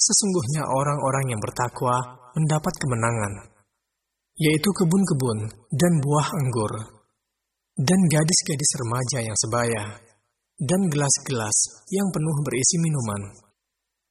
Sesungguhnya orang-orang yang bertakwa mendapat kemenangan, yaitu kebun-kebun dan buah anggur, dan gadis-gadis remaja yang sebaya, dan gelas-gelas yang penuh berisi minuman.